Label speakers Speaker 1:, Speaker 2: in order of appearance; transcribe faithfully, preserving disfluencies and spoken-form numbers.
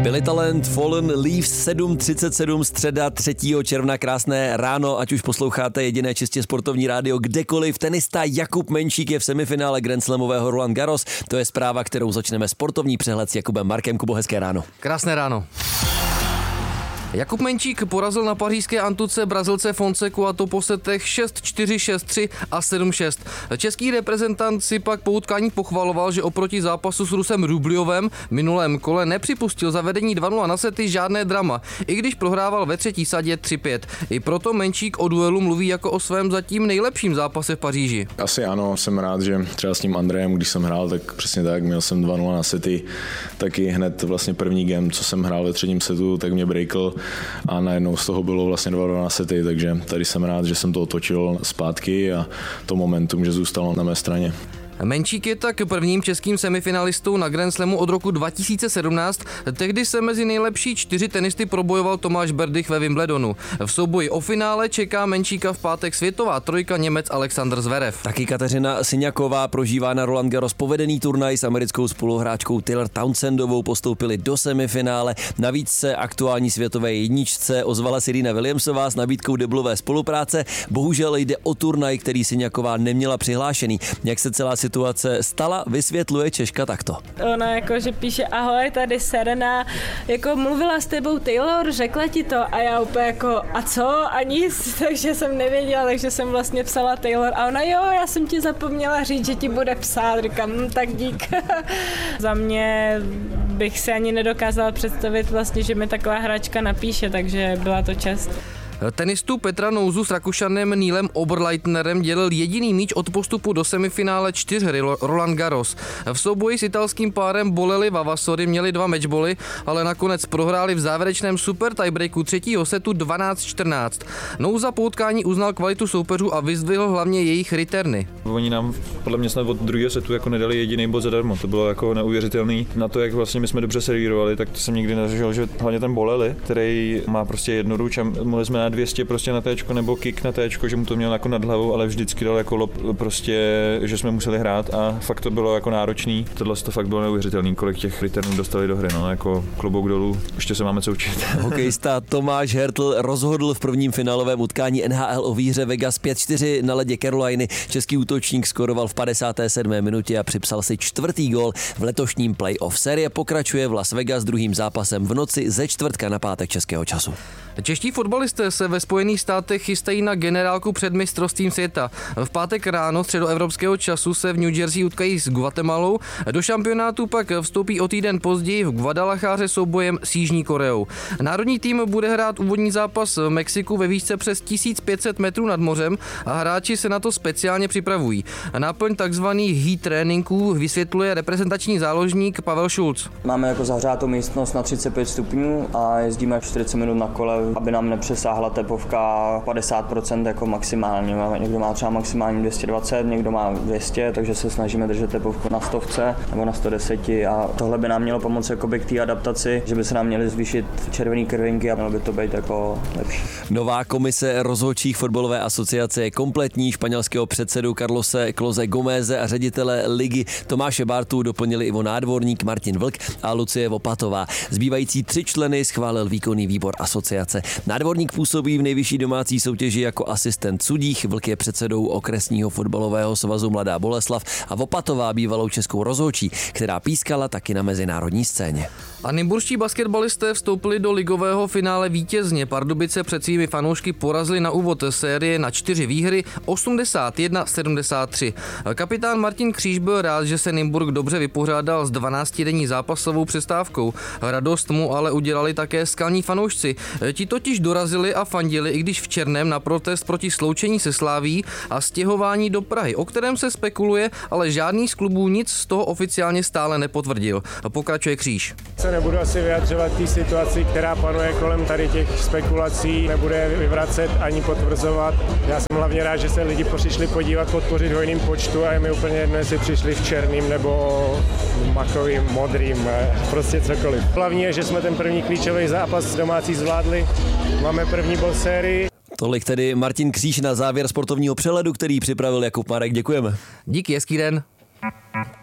Speaker 1: Billy Talent, Fallen Leaves, sedm třicet sedm, středa třetího června, krásné ráno, ať už posloucháte jediné čistě sportovní rádio kdekoliv. Tenista Jakub Menčík je v semifinále Grand Slamového Roland Garros. To je zpráva, kterou začneme sportovní přehled s Jakubem Markem. Kubo, hezké ráno.
Speaker 2: Krásné ráno. Jakub Menčík porazil na pařížské antuce Brazilce Fonseku, a to po setech šest čtyři, šest tři a sedm šest. Český reprezentant si pak po utkání pochvaloval, že oproti zápasu s Rusem Rubljovem v minulém kole nepřipustil zavedení dva nula na sety žádné drama, i když prohrával ve třetí sadě tři pět. I proto Menčík o duelu mluví jako o svém zatím nejlepším zápase v Paříži.
Speaker 3: Asi ano, jsem rád, že třeba s tím Andrejem, když jsem hrál, tak přesně tak, měl jsem dva nula na sety, taky hned vlastně první game, co jsem hrál ve třetím setu, tak mě breakl a najednou z toho bylo vlastně dva dva na sety, takže tady jsem rád, že jsem to otočil zpátky a to momentum, že zůstalo na mé straně.
Speaker 2: Menčík je tak prvním českým semifinalistou na Grand Slamu od roku dva tisíce sedmnáct. Tehdy se mezi nejlepší čtyři tenisty probojoval Tomáš Berdych ve Wimbledonu. V souboji o finále čeká Menčíka v pátek světová trojka Němec Alexander Zverev.
Speaker 1: Taky Kateřina Siňaková prožívá na Roland Garros povedený turnaj s americkou spoluhráčkou Taylor Townsendovou, postoupili do semifinále. Navíc se aktuální světové jedničce ozvala Serena Williamsová s nabídkou deblové spolupráce. Bohužel jde o turnaj, který Siňaková neměla přihlášený. Jak se celá situace stala, vysvětluje Češka takto.
Speaker 4: Ona jako, že píše ahoj, tady Serena, jako mluvila s tebou Taylor, řekla ti to a já úplně jako a co a nic, takže jsem nevěděla, takže jsem vlastně psala Taylor a ona jo, já jsem ti zapomněla říct, že ti bude psát, říkám, hm, tak dík. Za mě bych si ani nedokázala představit vlastně, že mi taková hráčka napíše, takže byla to čest.
Speaker 2: Tenistu Petra Nouzu s Rakušanem Neilem Oberleitnerem dělil jediný míč od postupu do semifinále čtyřhry Roland Garros. V souboji s italským párem Bolelli Vavasori měli dva matchboly, ale nakonec prohráli v závěrečném super tiebreaku třetího setu dvanáct čtrnáct. Nouza po utkání uznal kvalitu soupeřů a vyzdvihl hlavně jejich returny.
Speaker 5: Oni nám podle mě snad od druhého setu jako nedali jediný bod zadarmo. To bylo jako neuvěřitelný. Na to, jak vlastně my jsme dobře servírovali, tak to jsem nikdy nezažil, že hlavně ten Bolelli, který má prostě jednoruč a mohli jsme dvě stě prostě na téčko nebo kick na téčko, že mu to měl jako nad hlavou, ale vždycky dal jako lob prostě, že jsme museli hrát a fakt to bylo jako náročný. Tohle to fakt bylo neuvěřitelný, kolik těch returnů dostali do hry, no, jako klobouk dolů, ještě se máme co učit.
Speaker 1: Hokejista Tomáš Hertl rozhodl v prvním finálovém utkání N H L o výhře Vegas pět čtyři na ledě Caroliny. Český útočník skoroval v padesáté sedmé minutě a připsal si čtvrtý gól v letošním playoff. Série pokračuje v Las Vegas druhým zápasem v noci ze čtvrtka na pátek českého času.
Speaker 2: Čeští fotbalisté se ve Spojených státech chystají na generálku před mistrovstvím světa. V pátek ráno středoevropského času se v New Jersey utkají s Guatemalou, do šampionátu pak vstoupí o týden později v Guadalajáře soubojem s Jižní Koreou. Národní tým bude hrát úvodní zápas v Mexiku ve výšce přes tisíc pět set metrů nad mořem a hráči se na to speciálně připravují. Náplň takzvaných heat tréninků vysvětluje reprezentační záložník Pavel Šulc.
Speaker 6: Máme jako zahřátou místnost na třicet pět stupňů a jezdíme čtyřicet minut na kole, aby nám nepřesáhla tepovka padesát procent jako maximálně. Někdo má třeba maximálně dvě stě dvacet, někdo má dvě stě, takže se snažíme držet tepovku na stovce nebo na sto deset a tohle by nám mělo pomoct jako k té adaptaci, že by se nám měly zvýšit červené krvinky a mělo by to být jako lepší.
Speaker 1: Nová komise rozhodčích fotbalové asociace je kompletní. Španělského předsedu Carlose Klose Gomeze a ředitele ligy Tomáše Bartu doplnili Ivo Nádvorník, Martin Vlk a Lucie Vopatová. Zbývající tři členy schválil výkonný výbor asociace. Nádvorník působí v nejvyšší domácí soutěži jako asistent sudích, Vlk je předsedou okresního fotbalového svazu Mladá Boleslav a Vopatová bývalou českou rozhodčí, která pískala taky na mezinárodní scéně.
Speaker 2: A nymburští basketbalisté vstoupili do ligového finále vítězně. Pardubice před svými fanoušky porazili na úvod série na čtyři výhry osmdesát jedna sedmdesát tři. Kapitán Martin Kříž byl rád, že se Nymburk dobře vypořádal s dvanáctidenní zápasovou přestávkou. Radost mu ale udělali také skalní fanoušci. Ti totiž dorazili a fandili, i když v černém, na protest proti sloučení se Slaví a stěhování do Prahy, o kterém se spekuluje, ale žádný z klubů nic z toho oficiálně stále nepotvrdil. Pokračuje Kříž.
Speaker 7: Se nebudu asi vyjadřovat té situaci, která panuje kolem tady těch spekulací, nebude vyvracet ani potvrzovat. Já jsem hlavně rád, že se lidi přišli podívat, podpořit v hojným počtu a je mi úplně jedno, jestli přišli v černým nebo makovým, modrým, prostě cokoliv. Hlavně je, že jsme ten první klíčový zápas domácí zvládli. Máme první bod sérii.
Speaker 1: Tolik tedy Martin Kříž na závěr sportovního přehledu, který připravil Jakub Marek. Děkujeme.
Speaker 2: Díky, hezký den.